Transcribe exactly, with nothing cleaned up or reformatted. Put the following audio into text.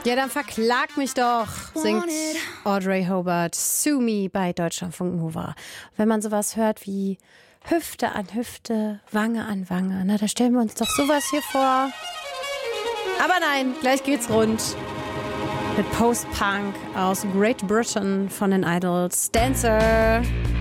Ja, dann verklag mich doch, singt Audrey Hobart, Sue Me bei Deutschlandfunk Nova. Wenn man sowas hört wie Hüfte an Hüfte, Wange an Wange, na, da stellen wir uns doch sowas hier vor. Aber nein, gleich geht's rund mit Post-Punk aus Great Britain von den Idols. Dancer.